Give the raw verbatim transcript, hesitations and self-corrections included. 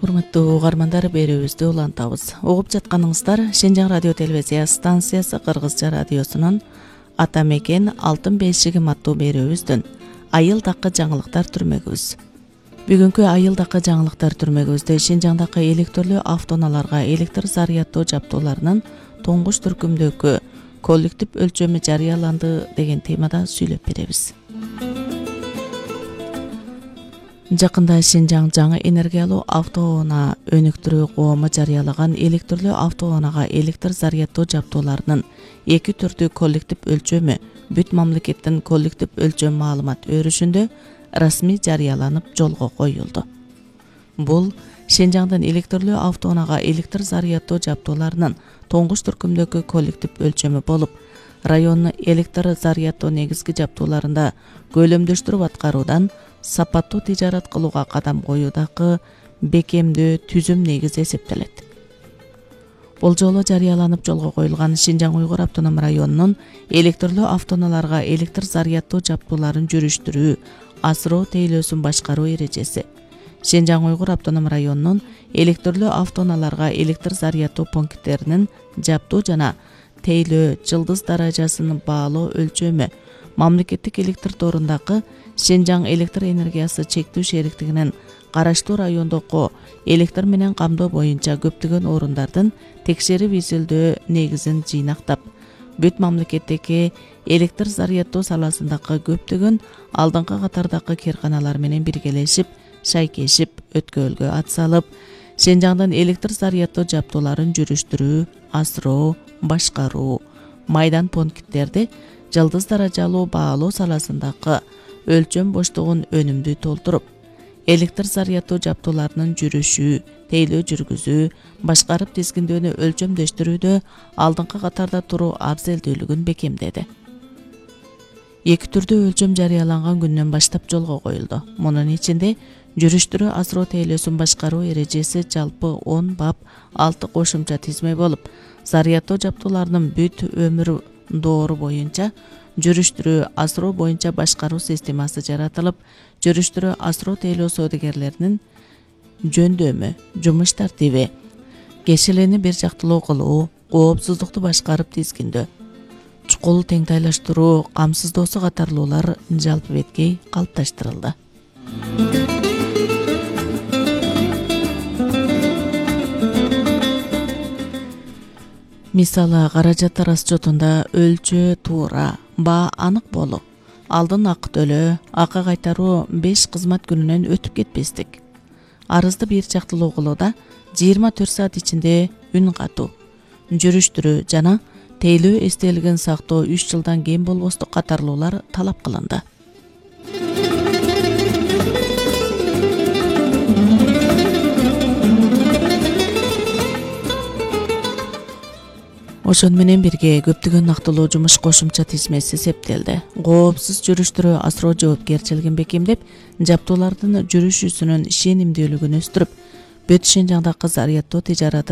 Урматтуу угармандар, берүүбүздү улантабыз. Угуп жатканыңыздар Шенжаң радио телевизия станциясы Кыргызча радиосунун Ата мекен алтын бешигим аттуу берүүбүздүн айылдакы жаңылыктар түрмөгүбүз. Бүгүнкү айылдакы жаңылыктар түрмөгүбүздө Шенжаңдакы электрлүү автоунааларга электр заряддоо жабдууларынын тоңгуч түркүмдөгү коллектив өлчөмү жарыяланды деген темада сүйлөп беребиз. Жакында Шенжаң жаңы энергиялуу автоунаа өнүктүрүү коому жарыялаган электрлүү автоунаага электр заряддоо жабдууларынын эки түрдүү коллектив өлчөмү бүт мамлекеттин коллектив өлчөм маалымат өрүшүндө расмий жарыяланып жолго коюлду. Бул Шенжаңдын электрлүү автоунаага электр заряддоо жабдууларынын тоңгуч түркүмдөгү коллектив өлчөмү болуп, райондун электр заряддоо негизги жабдууларында көлөмдөштүрүп аткаруудан сапаттуу тижарат кылууга кадам коюудагы бекемдүү түзүм негизи эсептелет. Бул жолу жарыяланып жолго коюлган Шенжаң Уйгур автоном районунун электрлүү автоунааларга электр заряддоо жабдууларын жүрүштүрүү, асыроо тейлөөсүн башкаруу эрежеси, Шенжаң Уйгур автоном районунун электрлүү автоунааларга электр заряддоо пункттеринин жабдуу жана тейлөө жылдыз даражасын баалоо өлчөмү, мамлекеттик электр торундагы Шенжаң электр энергиясы чектүү шериктигинин караштуу райондогу электр менен камдоо боюнча көптөгөн орундардын текшерип изилдөө негизин жыйнактап, бүт мамлекеттеги электр заряддоо саласындагы көптөгөн алдыңкы катардагы кээрканалар менен биргелешип, шайкешип, өткөлгө ат салып, Шенжаңдын электр заряддоо жабдууларын жүрүштүрүү, асыроо, башкаруу, майдан пункттерди жылдыз даражалуу баалоо саласындагы өлчөм боштугун өнүмдүү толтуруп, электр заряддоо жабдууларынын жүрүшү, тейлөө жүргүзүү, башкарып тизгиндөөнү өлчөмдөштүрүүдө алдыңкы катарда туруу абзелдүүлүгүн бекемдеди. Эки түрдүү өлчөм жарыяланган күндөн баштап жолго коюлду. Мунун ичинде жүрүштүрүү, асыроо тейлөөсүн башкаруу эрежеси жалпы он бап, алты кошумча тизме болуп, заряддоо жабдууларынын бүт өмүр доору боюнча жүрүштүрүү, асыроо боюнча башкаруу системасы жаратылып, жүрүштүрүү, асыроо тейлөө соодагерлеринин жөндөмү, жумуш тартиби, кешелени бир жактылуу кылуу, коопсуздукту башкарып тизгиндөө, чукул теңтайлаштыруу, камсыздоосу катарлуулар жалпы беткей калыпташтырылды. Мисалы, каражаттар расчетунда өлчө туура, баа анык болуп, алдын акы төлөө, акы кайтаруу беш кызмат күнүнөн өтүп кетпестик. Арызды бир жактылуу кылууда жыйырма төрт саат ичинде үн катуу, жүрүштүрүү жана тейлөө эстелигин сактоо үч жылдан кем болбостук катарлуулар талап кылынды. Ошон менен бирге көптөгөн актылуу жумуш кошумча тизмеси эсептелди. Коопсуз жүрүштүрүү, асыроо жоопкерчилигин бекемдеп, жабдуулардын жүрүшүсүнүн ишенимдүүлүгүн өстүрүп, бүт Шенжаңдагы заряддоо тижараты